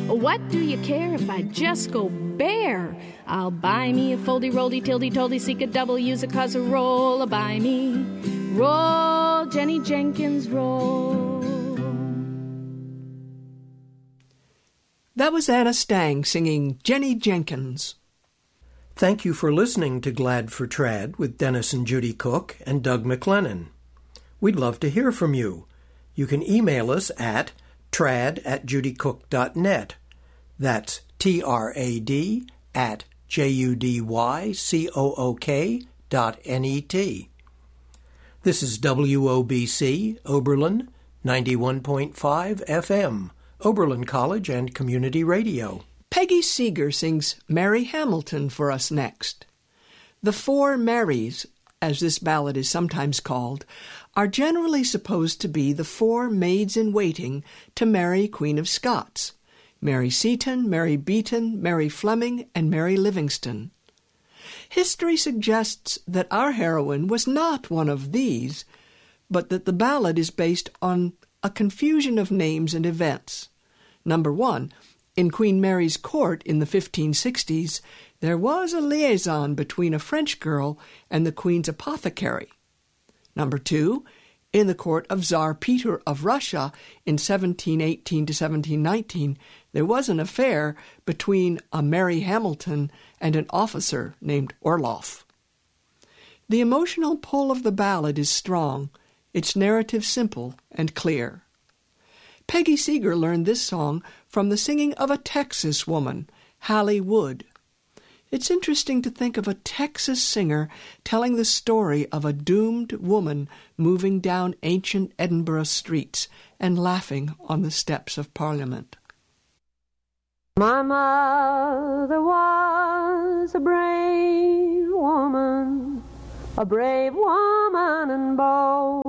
What do you care if I just go bare? I'll buy me a foldy, roldy, tildy, toldy, seek a double, use a cause a roll, buy me. Roll, Jenny Jenkins, roll. That was Anna Stang singing Jenny Jenkins. Thank you for listening to Glad for Trad with Dennis and Judy Cook and Doug McLennan. We'd love to hear from you. You can email us at trad@judycook.net. That's trad@judycook.net. This is WOBC, Oberlin, 91.5 FM, Oberlin College and Community Radio. Peggy Seeger sings Mary Hamilton for us next. The Four Marys, as this ballad is sometimes called, are generally supposed to be the four maids-in-waiting to Mary, Queen of Scots: Mary Seton, Mary Beaton, Mary Fleming, and Mary Livingston. History suggests that our heroine was not one of these, but that the ballad is based on a confusion of names and events. Number one, in Queen Mary's court in the 1560s, there was a liaison between a French girl and the Queen's apothecary. Number two, in the court of Tsar Peter of Russia in 1718 to 1719, there was an affair between a Mary Hamilton and an officer named Orloff. The emotional pull of the ballad is strong, its narrative simple and clear. Peggy Seeger learned this song from the singing of a Texas woman, Hallie Wood. It's interesting to think of a Texas singer telling the story of a doomed woman moving down ancient Edinburgh streets and laughing on the steps of Parliament. My mother was a brave woman and bold.